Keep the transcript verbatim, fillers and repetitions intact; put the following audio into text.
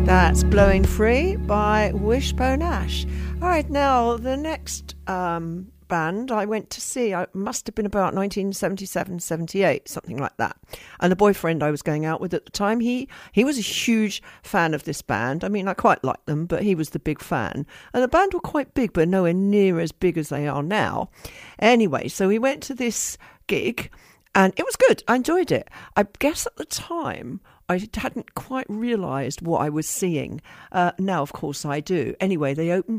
That's Blowing Free by Wishbone Ash. All right, now the next um, band I went to see, I must have been about nineteen seventy-seven, seventy-eight, something like that. And the boyfriend I was going out with at the time, he, he was a huge fan of this band. I mean, I quite liked them, but he was the big fan. And the band were quite big, but nowhere near as big as they are now. Anyway, so we went to this gig, and it was good. I enjoyed it. I guess at the time, I hadn't quite realised what I was seeing. Uh, now, of course, I do. Anyway, they opened